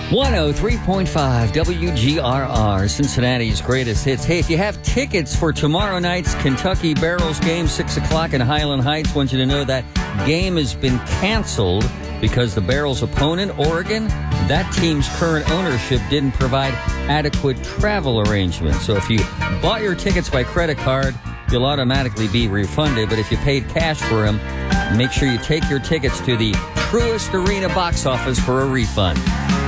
103.5 WGRR, Cincinnati's greatest hits. Hey, if you have tickets for tomorrow night's Kentucky Barrels game, 6 o'clock in Highland Heights, I want you to know that game has been canceled because the Barrels' opponent, Oregon, that team's current ownership didn't provide adequate travel arrangements. So if you bought your tickets by credit card, you'll automatically be refunded. But if you paid cash for them, make sure you take your tickets to the Truist Arena box office for a refund.